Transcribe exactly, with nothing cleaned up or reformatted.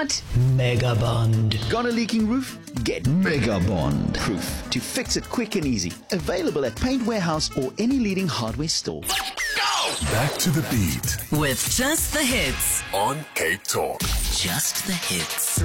not? Mega Bond. Got a leaking roof? Get Mega Bond Proof to fix it quick and easy. Available at Paint Warehouse or any leading hardware store. Back to the beat With Just the Hits. on Cape Talk. Just the Hits.